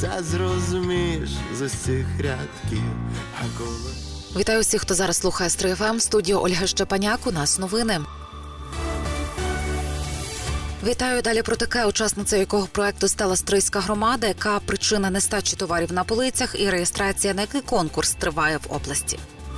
все зрозумієш з ось цих рядків. А коли... Вітаю всіх, хто зараз слухає Стрий ФМ. Студія Ольга Щепаняк, у нас новини. Вітаю, далі про таке, учасниця якого проекту стала Стрийська громада, яка причина нестачі товарів на полицях і реєстрація на який конкурс триває в області.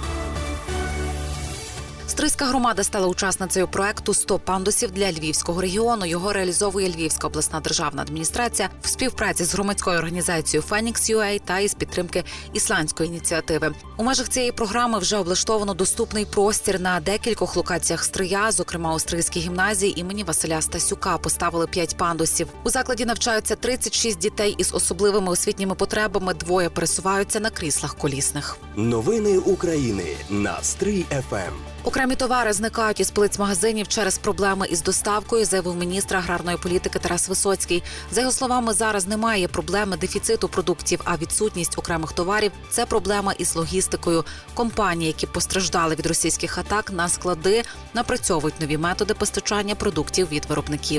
Стрийська громада стала учасницею проекту «100 пандусів для Львівського регіону». Його реалізовує Львівська обласна державна адміністрація в співпраці з громадською організацією Phoenix.ua та із підтримки ісландської ініціативи. У межах цієї програми вже облаштовано доступний простір на декількох локаціях Стрия, зокрема у Стрийській гімназії імені Василя Стасюка поставили 5 пандусів. У закладі навчаються 36 дітей із особливими освітніми потребами, 2 пересуваються на кріслах колісних. Новини України на Стрий ФМ. Окремі товари зникають із полиць магазинів через проблеми із доставкою, заявив міністр аграрної політики Тарас Висоцький. За його словами, зараз немає проблеми дефіциту продуктів, а відсутність окремих товарів – це проблема із логістикою. Компанії, які постраждали від російських атак на склади, напрацьовують нові методи постачання продуктів від виробників.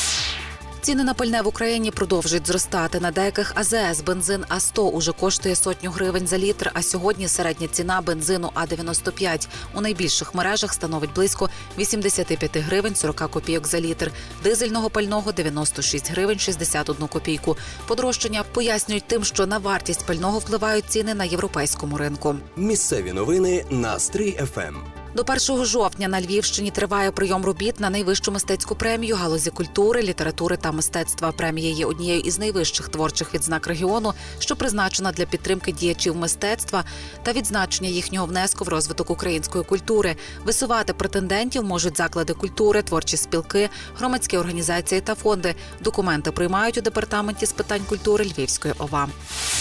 Ціни на пальне в Україні продовжують зростати. На деяких АЗС бензин А100 уже коштує 100 гривень за літр, а сьогодні середня ціна бензину А95 у найбільших мережах становить близько 85 гривень 40 копійок за літр. Дизельного пального – 96 гривень 61 копійку. Подорожчання пояснюють тим, що на вартість пального впливають ціни на європейському ринку. Місцеві новини на Стрий ФМ. До 1 жовтня на Львівщині триває прийом робіт на найвищу мистецьку премію галузі культури, літератури та мистецтва. Премія є однією із найвищих творчих відзнак регіону, що призначена для підтримки діячів мистецтва та відзначення їхнього внеску в розвиток української культури. Висувати претендентів можуть заклади культури, творчі спілки, громадські організації та фонди. Документи приймають у департаменті з питань культури Львівської ОВА.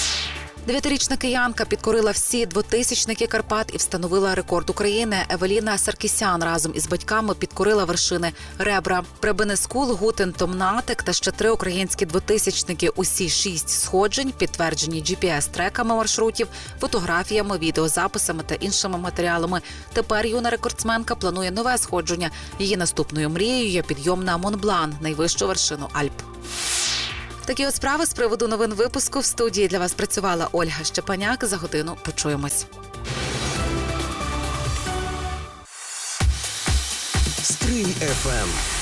9-річна киянка підкорила всі 2000-ники Карпат і встановила рекорд України. Евеліна Саркісян разом із батьками підкорила вершини Ребра, Пребенескул, Гутен, Томнатик та ще 3 українські 2000-ники. Усі 6 сходжень підтверджені GPS-треками маршрутів, фотографіями, відеозаписами та іншими матеріалами. Тепер юна рекордсменка планує нове сходження. Її наступною мрією є підйом на Монблан, найвищу вершину Альп. Такі от справи з приводу новин випуску. В студії для вас працювала Ольга Щепаняк. За годину почуємось. Стрий ФМ.